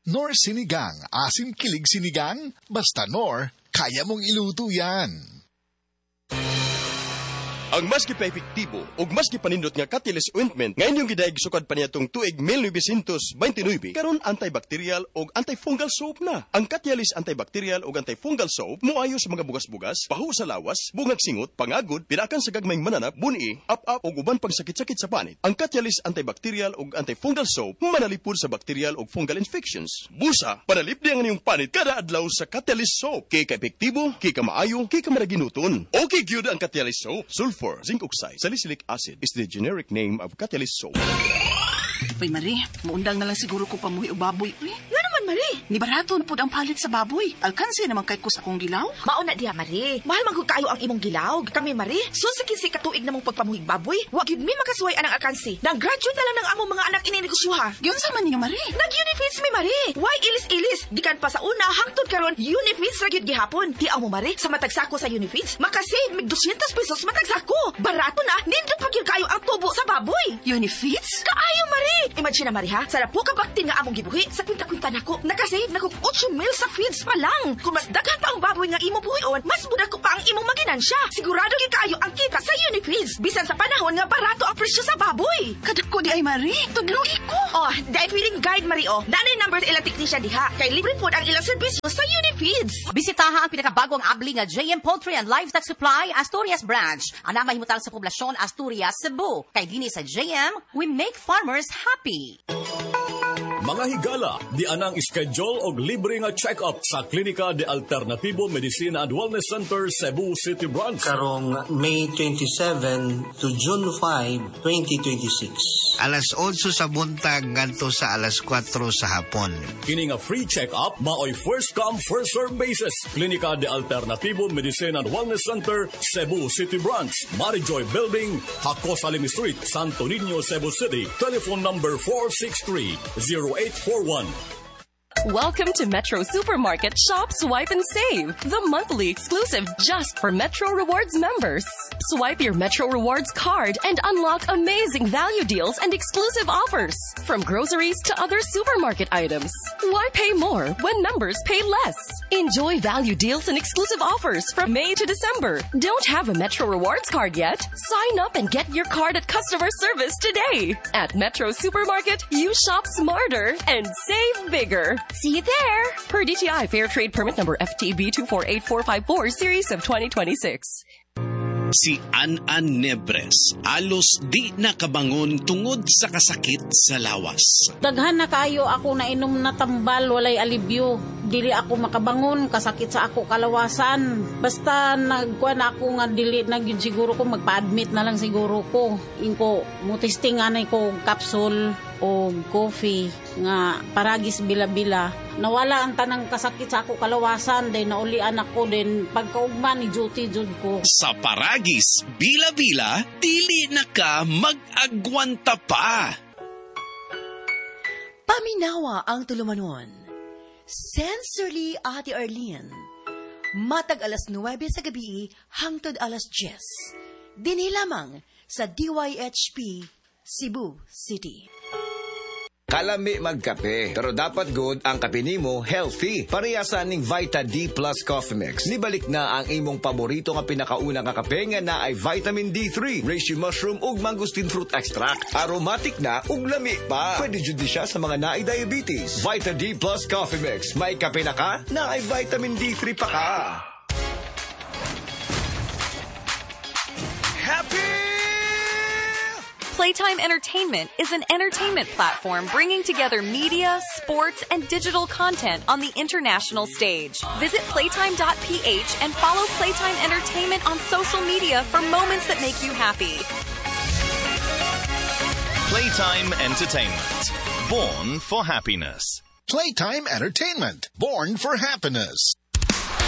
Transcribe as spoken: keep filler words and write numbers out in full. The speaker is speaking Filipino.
Nor Sinigang, asim kilig sinigang, basta Nor, kaya mong iluto yan. Ang mas gipa-epektibo ug mas gipanindot nga Catalyst ointment ngayon yung gidaig sukad pa niyatong tuig nineteen twenty-nine karon antibacterial ug antifungal soap na. Ang Catalyst antibacterial ug antifungal soap moayo sa mga bugas-bugas, pahu sa lawas, bungag singot, pangagod, pinakan sa gagmayng mananap, buni, up-up ug uban pang sakit-sakit sa panit. Ang Catalyst antibacterial ug antifungal soap manalipod sa bacterial ug fungal infections. Busa, panalip di ang inyong panit kada adlaw sa Catalyst soap. Kay ka-epektibo, kay ka maayo, kay ka maraginuton. Okay gyud ang Catalyst soap. For zinc oxide, salicylic acid is the generic name of Catalyst soap. Uy, Marie, muundang na lang siguro ko pamuhi o baboy. Uy, nga naman, Marie. Ni barato na po ang palit sa baboy. Alkansi naman kay kus akong gilaw. Mauna diha, Marie. Mahal man kayo ang imong gilaw. Kami, Marie, sunsikin katuig na mong pagpamuhig baboy. Wag yun mi makasuway anang alkansi. Nag-graduate na lang ng among mga anak ininegosyoha. Yun sa man niyo, Marie. Nag-unifeeds mi, Marie. Why ilis-ilis? Gikan pa sa una, hangtod karon unifeeds ra gyud gihapon. Di amo, Marie, sa matag sako sa unifeeds, makasave mig two hundred pesos matag sako. Barato na, nindot pa gyud kayo ang tubo sa baboy. Unifeeds? Kaayo, Marie. Imagine na, Marie, ha? Sa po ka baktin nga among gibuhi, sa kwinta-kwinta nako, nakasave nako eight mil sa feeds pa lang. Kung mas daghan pa ang baboy nga imo buhion, mas muda ko pa ang imong maginansya. Sigurado gyud kayo ang kita sa unifeeds. Bisan sa panahon nga barato ang presyo sa baboy. Kadako di ay, Marie. Tudlugi ko. Oh, dahil feeling guide, Marie, oh. Nanay number ilang technician diha. Kay libre po ang ilang serbisyo sa unifeeds. Bisitaha ang pinakabagong abli nga J M Poultry and Livestock Supply Asturias Branch. Ang mahimutang sa poblasyon Asturias, Cebu. Kay dini sa J M, we make farmers happy. Mga higala, di anang schedule og libre nga check-up sa Klinika de Alternativo Medicine and Wellness Center, Cebu City Branch. Karong May twenty-seven to June five, twenty twenty-six. Alas eight sa buntag ngadto sa alas four sa hapon. Kini nga free check-up maoy first come first serve basis. Klinika de Alternativo Medicine and Wellness Center, Cebu City Branch, Marijoy Building, Hakos Alim Street, Santo Niño, Cebu City. Telephone number four six three, zero eight four one. Welcome to Metro Supermarket Shop, Swipe and Save, the monthly exclusive just for Metro Rewards members. Swipe your Metro Rewards card and unlock amazing value deals and exclusive offers, from groceries to other supermarket items. Why pay more when members pay less? Enjoy value deals and exclusive offers from May to December. Don't have a Metro Rewards card yet? Sign up and get your card at customer service today. At Metro Supermarket, you shop smarter and save bigger. See you there! Per D T I Fair Trade Permit number F T B two four eight four five four, series of twenty twenty-six. Si An-An Nebres, alos di nakabangon tungod sa kasakit sa lawas. Daghan na kayo ako na inom na tambal, walay alibyo. Dili ako makabangon, kasakit sa ako kalawasan. Basta nagkuha na ako nga dili na yun siguro ko, magpa-admit na lang siguro ko. Inko, mutisting nga na ko capsule o coffee nga paragis bila-bila. Nawala ang tanang kasakit sa ako kalawasan, then naulian ako, then pagkaugma ni duty jud ko. Sa paragis bila-bila, dili na ka mag-agwanta pa. Paminawa ang tulumanon. Sensorily, Ate Arlene. Matag alas nuwebe sa gabi hangtod alas diyes. Dini lamang sa D Y H P, Cebu City. Kalami magkape, pero dapat good ang kape nimo healthy. Parehasan ning Vita D Plus Coffee Mix. Nibalik na ang imong paborito nga pinakauna nga kape nga na ay vitamin D three, reishi mushroom ug mangosteen fruit extract. Aromatic na ug lami pa. Pwede jud siya sa mga naay diabetes. Vita D Plus Coffee Mix. May kape na ka, na ay vitamin D three pa ka. Happy Playtime Entertainment is an entertainment platform bringing together media, sports, and digital content on the international stage. Visit playtime dot p h and follow Playtime Entertainment on social media for moments that make you happy. Playtime Entertainment. Born for happiness. Playtime Entertainment. Born for happiness.